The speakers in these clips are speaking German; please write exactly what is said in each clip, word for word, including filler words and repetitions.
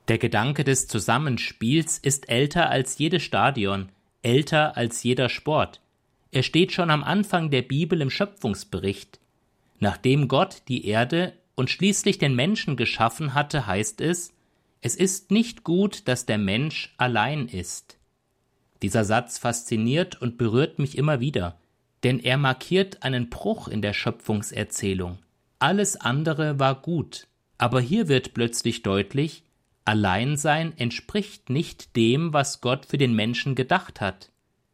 Der Gedanke des Zusammenspiels ist älter als jedes Stadion, älter als jeder Sport. Er steht schon am Anfang der Bibel im Schöpfungsbericht. Nachdem Gott die Erde und schließlich den Menschen geschaffen hatte, heißt es, es ist nicht gut, dass der Mensch allein ist. Dieser Satz fasziniert und berührt mich immer wieder, denn er markiert einen Bruch in der Schöpfungserzählung. Alles andere war gut, aber hier wird plötzlich deutlich, Alleinsein entspricht nicht dem, was Gott für den Menschen gedacht hat.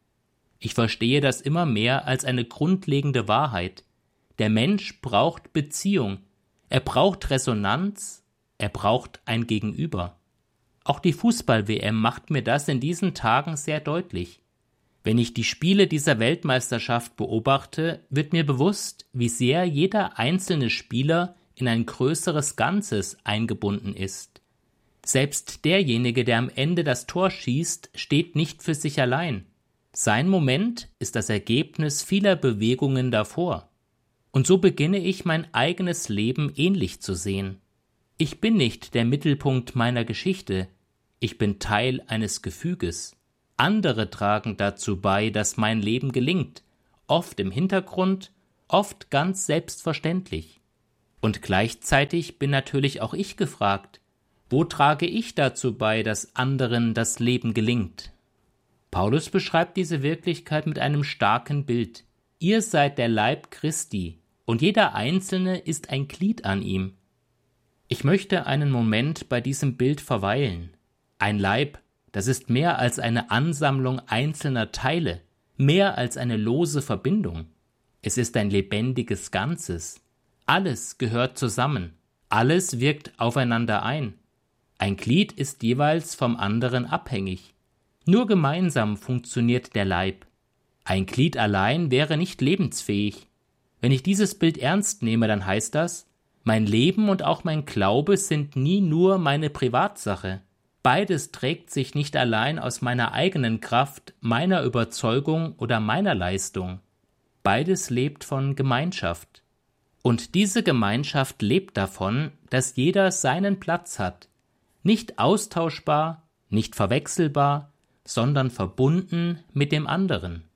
Ich verstehe das immer mehr als eine grundlegende Wahrheit. Der Mensch braucht Beziehung, er braucht Resonanz, er braucht ein Gegenüber. Auch die Fußball-W M macht mir das in diesen Tagen sehr deutlich. Wenn ich die Spiele dieser Weltmeisterschaft beobachte, wird mir bewusst, wie sehr jeder einzelne Spieler in ein größeres Ganzes eingebunden ist. Selbst derjenige, der am Ende das Tor schießt, steht nicht für sich allein. Sein Moment ist das Ergebnis vieler Bewegungen davor. Und so beginne ich mein eigenes Leben ähnlich zu sehen. Ich bin nicht der Mittelpunkt meiner Geschichte, ich bin Teil eines Gefüges. Andere tragen dazu bei, dass mein Leben gelingt, oft im Hintergrund, oft ganz selbstverständlich. Und gleichzeitig bin natürlich auch ich gefragt, wo trage ich dazu bei, dass anderen das Leben gelingt? Paulus beschreibt diese Wirklichkeit mit einem starken Bild. Ihr seid der Leib Christi, und jeder Einzelne ist ein Glied an ihm. Ich möchte einen Moment bei diesem Bild verweilen. Ein Leib, das ist mehr als eine Ansammlung einzelner Teile, mehr als eine lose Verbindung. Es ist ein lebendiges Ganzes. Alles gehört zusammen, alles wirkt aufeinander ein. Ein Glied ist jeweils vom anderen abhängig. Nur gemeinsam funktioniert der Leib. Ein Glied allein wäre nicht lebensfähig. Wenn ich dieses Bild ernst nehme, dann heißt das, mein Leben und auch mein Glaube sind nie nur meine Privatsache. Beides trägt sich nicht allein aus meiner eigenen Kraft, meiner Überzeugung oder meiner Leistung. Beides lebt von Gemeinschaft. Und diese Gemeinschaft lebt davon, dass jeder seinen Platz hat. Nicht austauschbar, nicht verwechselbar, sondern verbunden mit dem anderen.